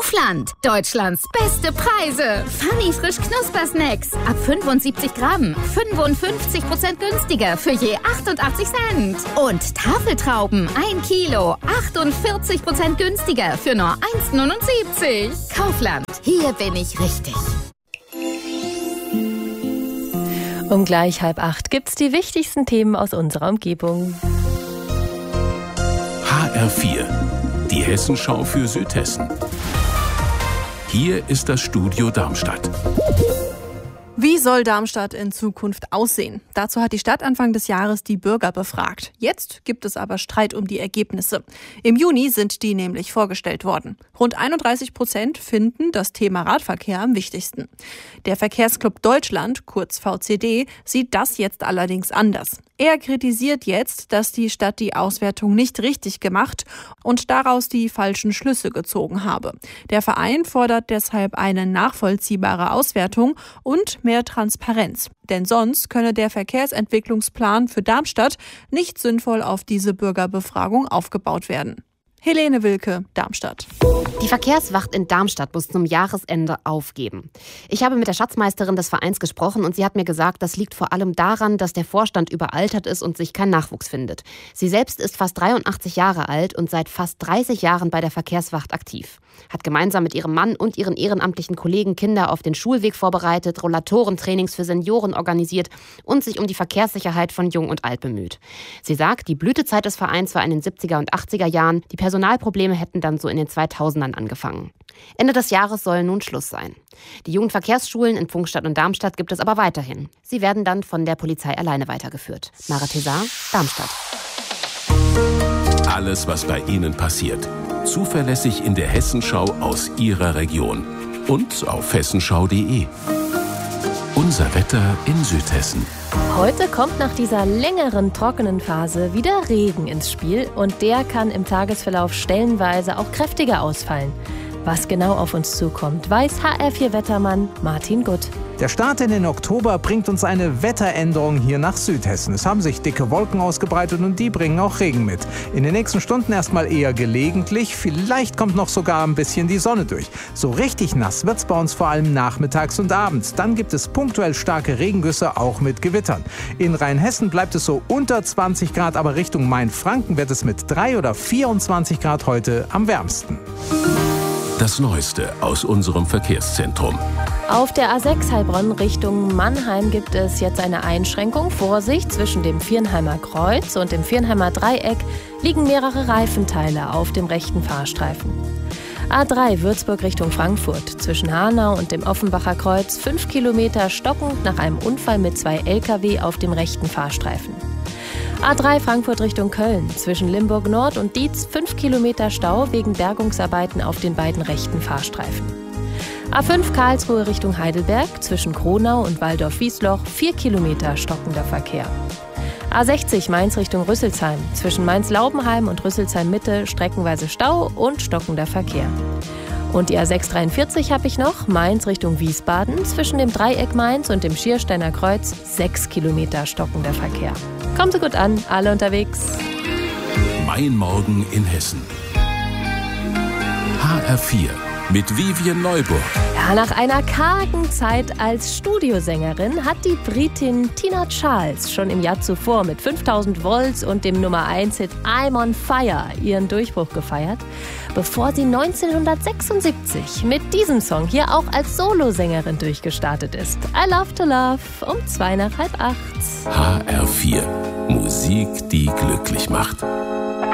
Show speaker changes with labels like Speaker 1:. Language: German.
Speaker 1: Kaufland. Deutschlands beste Preise. Funny frisch Knuspersnacks. Ab 75 Gramm. 55% günstiger für je 88 Cent. Und Tafeltrauben. 1 Kilo. 48% günstiger für nur 1,79. Kaufland. Hier bin ich richtig.
Speaker 2: Um gleich 7:30 gibt's die wichtigsten Themen aus unserer Umgebung.
Speaker 3: HR4, die Hessenschau für Südhessen. Hier ist das Studio Darmstadt.
Speaker 4: Wie soll Darmstadt in Zukunft aussehen? Dazu hat die Stadt Anfang des Jahres die Bürger befragt. Jetzt gibt es aber Streit um die Ergebnisse. Im Juni sind die nämlich vorgestellt worden. Rund 31% finden das Thema Radverkehr am wichtigsten. Der Verkehrsclub Deutschland, kurz VCD, sieht das jetzt allerdings anders. Er kritisiert jetzt, dass die Stadt die Auswertung nicht richtig gemacht und daraus die falschen Schlüsse gezogen habe. Der Verein fordert deshalb eine nachvollziehbare Auswertung und mehr Transparenz. Denn sonst könne der Verkehrsentwicklungsplan für Darmstadt nicht sinnvoll auf diese Bürgerbefragung aufgebaut werden. Helene Wilke, Darmstadt.
Speaker 5: Die Verkehrswacht in Darmstadt muss zum Jahresende aufgeben. Ich habe mit der Schatzmeisterin des Vereins gesprochen und sie hat mir gesagt, das liegt vor allem daran, dass der Vorstand überaltert ist und sich kein Nachwuchs findet. Sie selbst ist fast 83 Jahre alt und seit fast 30 Jahren bei der Verkehrswacht aktiv. Hat gemeinsam mit ihrem Mann und ihren ehrenamtlichen Kollegen Kinder auf den Schulweg vorbereitet, Rollatorentrainings für Senioren organisiert und sich um die Verkehrssicherheit von Jung und Alt bemüht. Sie sagt, die Blütezeit des Vereins war in den 70er und 80er Jahren, die Personalprobleme hätten dann so in den 2000ern angefangen. Ende des Jahres soll nun Schluss sein. Die Jugendverkehrsschulen in Pfungstadt und Darmstadt gibt es aber weiterhin. Sie werden dann von der Polizei alleine weitergeführt. Mara Tessar, Darmstadt.
Speaker 3: Alles, was bei Ihnen passiert. Zuverlässig in der Hessenschau aus Ihrer Region. Und auf hessenschau.de. Unser Wetter in Südhessen.
Speaker 2: Heute kommt nach dieser längeren trockenen Phase wieder Regen ins Spiel und der kann im Tagesverlauf stellenweise auch kräftiger ausfallen. Was genau auf uns zukommt, weiß HR4-Wettermann Martin Gutt.
Speaker 6: Der Start in den Oktober bringt uns eine Wetteränderung hier nach Südhessen. Es haben sich dicke Wolken ausgebreitet und die bringen auch Regen mit. In den nächsten Stunden erstmal eher gelegentlich. Vielleicht kommt noch sogar ein bisschen die Sonne durch. So richtig nass wird's bei uns vor allem nachmittags und abends. Dann gibt es punktuell starke Regengüsse, auch mit Gewittern. In Rheinhessen bleibt es so unter 20 Grad, aber Richtung Main-Franken wird es mit 3 oder 24 Grad heute am wärmsten.
Speaker 3: Das Neueste aus unserem Verkehrszentrum.
Speaker 2: Auf der A6 Heilbronn Richtung Mannheim gibt es jetzt eine Einschränkung. Vorsicht, zwischen dem Viernheimer Kreuz und dem Viernheimer Dreieck liegen mehrere Reifenteile auf dem rechten Fahrstreifen. A3 Würzburg Richtung Frankfurt. Zwischen Hanau und dem Offenbacher Kreuz 5 Kilometer stockend nach einem Unfall mit 2 Lkw auf dem rechten Fahrstreifen. A3 Frankfurt Richtung Köln. Zwischen Limburg Nord und Dietz 5 Kilometer Stau wegen Bergungsarbeiten auf den beiden rechten Fahrstreifen. A5 Karlsruhe Richtung Heidelberg. Zwischen Kronau und Waldorf-Wiesloch 4 Kilometer stockender Verkehr. A60 Mainz Richtung Rüsselsheim. Zwischen Mainz-Laubenheim und Rüsselsheim-Mitte streckenweise Stau und stockender Verkehr. Und die A643 habe ich noch, Mainz Richtung Wiesbaden, zwischen dem Dreieck Mainz und dem Schiersteiner Kreuz 6 Kilometer stockender Verkehr. Kommen Sie gut an, alle unterwegs.
Speaker 3: Mein Morgen in Hessen. HR4 mit Vivian Neuburg.
Speaker 2: Ja, nach einer kargen Zeit als Studiosängerin hat die Britin Tina Charles schon im Jahr zuvor mit 5000 Volts und dem Nummer-1-Hit I'm on Fire ihren Durchbruch gefeiert, bevor sie 1976 mit diesem Song hier auch als Solosängerin durchgestartet ist. I Love to Love um 7:55.
Speaker 3: HR4. Musik, die glücklich macht.